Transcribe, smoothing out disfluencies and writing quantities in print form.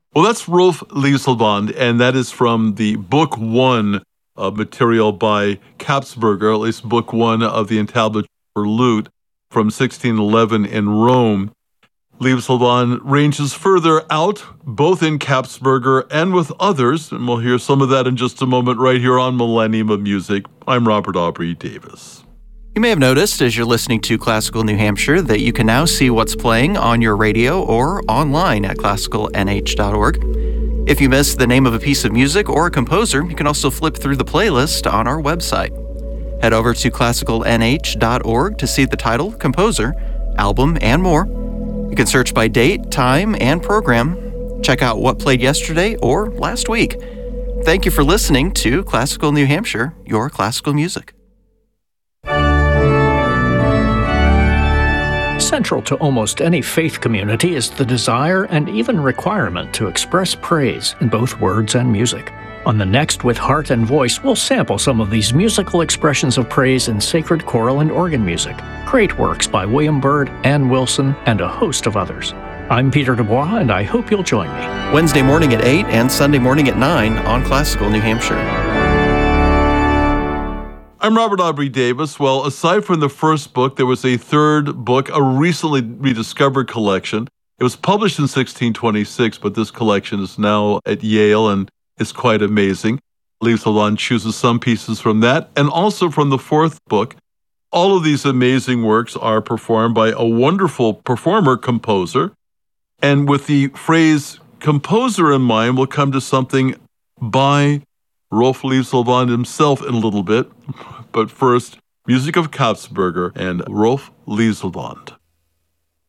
Well, that's Rolf Lieselband, and that is from the book one of material by Kapsberger, at least book one of the Entablature for Lute from 1611 in Rome. Lieselband ranges further out, both in Kapsberger and with others, and we'll hear some of that in just a moment right here on Millennium of Music. I'm Robert Aubrey Davis. You may have noticed as you're listening to Classical New Hampshire that you can now see what's playing on your radio or online at classicalnh.org. If you missed the name of a piece of music or a composer, you can also flip through the playlist on our website. Head over to classicalnh.org to see the title, composer, album, and more. You can search by date, time, and program. Check out what played yesterday or last week. Thank you for listening to Classical New Hampshire, your classical music. Central to almost any faith community is the desire and even requirement to express praise in both words and music. On the next With Heart and Voice, we'll sample some of these musical expressions of praise in sacred choral and organ music. Great works by William Byrd, Ann Wilson, and a host of others. I'm Peter Dubois, and I hope you'll join me. Wednesday morning at 8 and Sunday morning at 9 on Classical New Hampshire. I'm Robert Aubrey Davis. Well, aside from the first book, there was a third book, a recently rediscovered collection. It was published in 1626, but this collection is now at Yale and is quite amazing. Lieselband chooses some pieces from that and also from the fourth book. All of these amazing works are performed by a wonderful performer-composer. And with the phrase composer in mind, we'll come to something by Rolf Lieselband himself in a little bit. But first, music of Kapsberger and Rolf Lieselband.